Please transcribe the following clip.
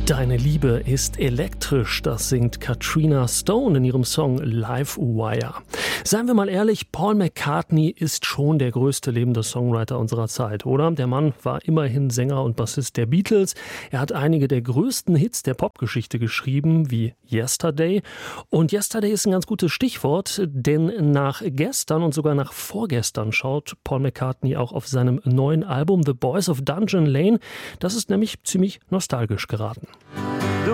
Deine Liebe ist elektrisch, das singt Katrina Stone in ihrem Song Live Wire. Seien wir mal ehrlich, Paul McCartney ist schon der größte lebende Songwriter unserer Zeit, oder? Der Mann war immerhin Sänger und Bassist der Beatles. Er hat einige der größten Hits der Popgeschichte geschrieben, wie Yesterday. Und Yesterday ist ein ganz gutes Stichwort, denn nach gestern und sogar nach vorgestern schaut Paul McCartney auch auf seinem neuen Album The Boys of Dungeon Lane. Das ist nämlich ziemlich nostalgisch geraten.